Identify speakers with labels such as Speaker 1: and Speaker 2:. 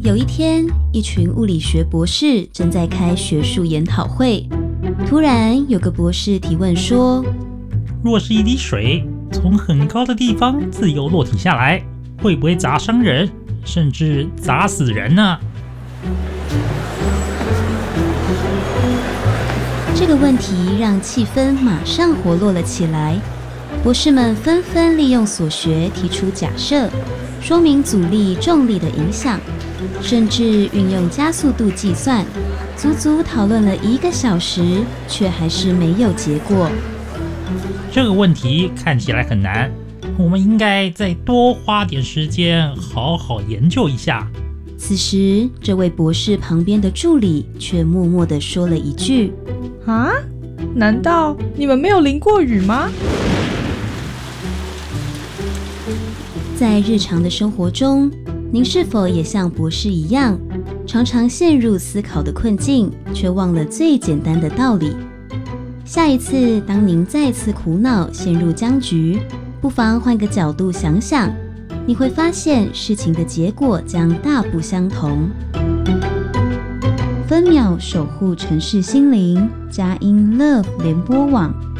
Speaker 1: 有一天，一群物理学博士正在开学术研讨会，突然有个博士提问说：
Speaker 2: 若是一滴水从很高的地方自由落体下来，会不会砸伤人，甚至砸死人呢？
Speaker 1: 这个问题让气氛马上活络了起来，博士们纷纷利用所学提出假设，说明阻力、重力的影响，甚至运用加速度计算，足足讨论了1个小时，却还是没有结果。
Speaker 2: 这个问题看起来很难，我们应该再多花点时间好好研究一下。
Speaker 1: 此时，这位博士旁边的助理却默默地说了一句：
Speaker 3: 啊？难道你们没有淋过雨吗？
Speaker 1: 在日常的生活中，您是否也像博士一样，常常陷入思考的困境，却忘了最简单的道理？下一次当您再次苦恼陷入僵局，不妨换个角度想想，你会发现事情的结果将大不相同。分秒守护城市心灵，佳音 Love 联播网。